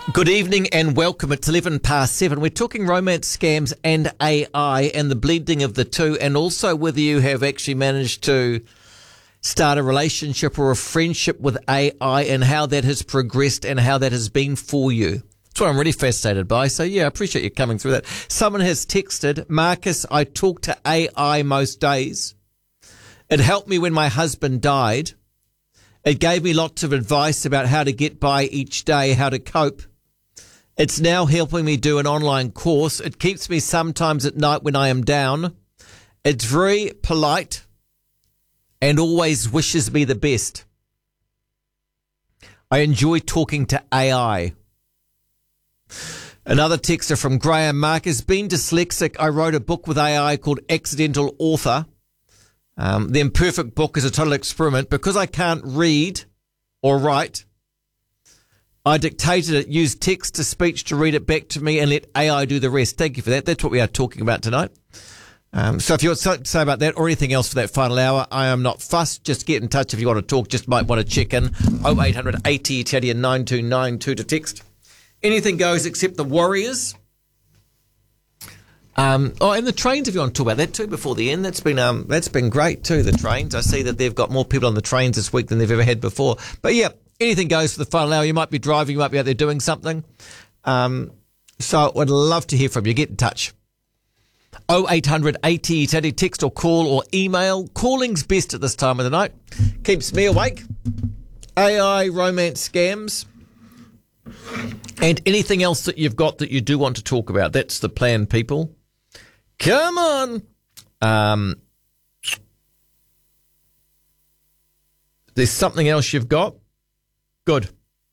Good evening and welcome. It's 7:11. We're talking romance scams and AI and the blending of the two, and also whether you have actually managed to start a relationship or a friendship with AI and how that has progressed and how that has been for you. That's what I'm really fascinated by. So, yeah, I appreciate you coming through that. Someone has texted, Marcus, I talk to AI most days. It helped me when my husband died. It gave me lots of advice about how to get by each day, how to cope. It's now helping me do an online course. It keeps me sometimes at night when I am down. It's very polite and always wishes me the best. I enjoy talking to AI. Another texter from Graham Marcus, being dyslexic, I wrote a book with AI called Accidental Author. The Imperfect Book is a total experiment. Because I can't read or write, I dictated it, used text-to-speech to read it back to me and let AI do the rest. Thank you for that. That's what we are talking about tonight. So if you want something to say about that or anything else for that final hour, I am not fussed. Just get in touch if you want to talk. Just might want to check in. 0800 80 Teddy and 9292 to text. Anything goes except the Warriors. And the trains, if you want to talk about that too before the end, that's been great too, the trains. I see that they've got more people on the trains this week than they've ever had before. But yeah, anything goes for the final hour. You might be driving, you might be out there doing something. So I'd love to hear from you. Get in touch. 0800 80 Teddy, text or call or email. Calling's best at this time of the night. Keeps me awake. AI, romance scams, and anything else that you've got that you do want to talk about. That's the plan, people. Come on. There's something else you've got? Good.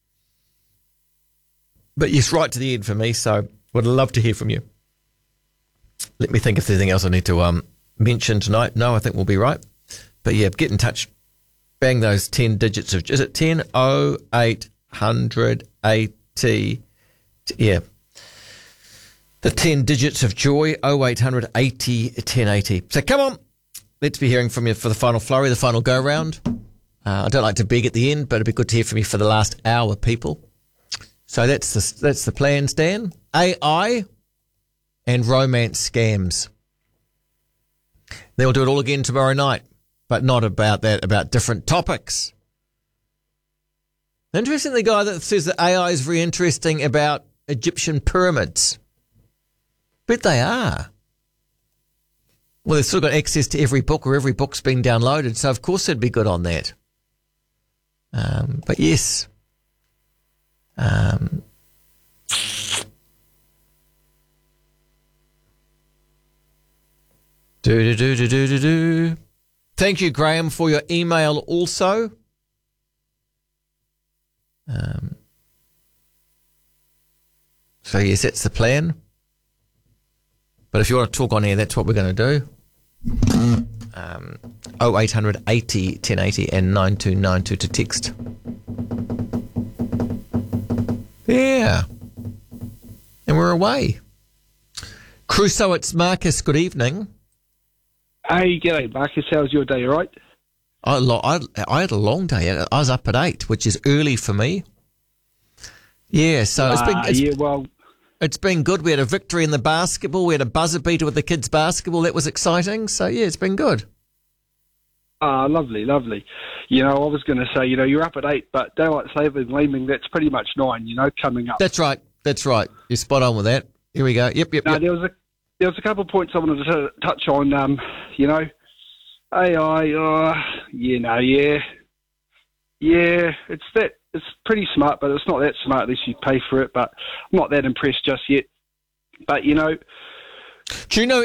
But yes, right to the end for me, so would love to hear from you. Let me think if there's anything else I need to mention tonight. No, I think we'll be right. But yeah, get in touch. Bang those 10 digits of... Is it 10? 0800 80... Yeah. The 10 digits of joy, 0800 80 1080. So come on. Let's be hearing from you for the final flurry, the final go-round. I don't like to beg at the end, but it'd be good to hear from you for the last hour, people. So that's the plan, Stan. AI and romance scams. Then we'll do it all again tomorrow night, but not about that, about different topics. Interesting, the guy that says that AI is very interesting about Egyptian pyramids. Bet they are. Well, they've still got access to every book, or every book's been downloaded, so of course they'd be good on that. But yes. Thank you, Graham, for your email also. So yes, that's the plan. But if you want to talk on air, that's what we're going to do. 0800 80 1080 and 9292 to text. Yeah. And we're away. Crusoe, it's Marcus. Good evening. Hey, g'day, Marcus. How's your day, all right? I had a long day. I was up at 8, which is early for me. Yeah, so it's been good. We had a victory in the basketball. We had a buzzer beater with the kids' basketball. That was exciting. So, yeah, it's been good. Lovely, lovely. You know, I was going to say, you're up at 8, but daylight saving gleaming, that's pretty much 9, coming up. That's right. You're spot on with that. Here we go. Yep. There was a couple of points I wanted to touch on. AI, it's pretty smart, but it's not that smart unless you pay for it, but I'm not that impressed just yet. But, Do you know